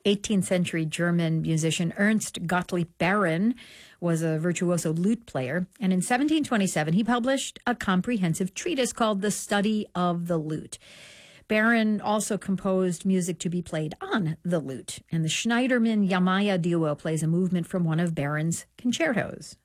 18th century German musician Ernst Gottlieb Baron was a virtuoso lute player, and in 1727 he published a comprehensive treatise called The Study of the Lute. Baron also composed music to be played on the lute, and the Schneiderman-Yamaya duo plays a movement from one of Baron's concertos.